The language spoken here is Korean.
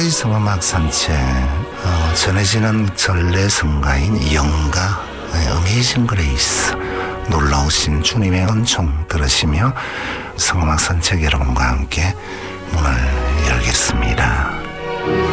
오로지 성음악 산책, 전해지는 전래성가인 영가, 어메이징 그레이스, 놀라우신 주님의 은총 들으시며 성음악 산책 여러분과 함께 문을 열겠습니다.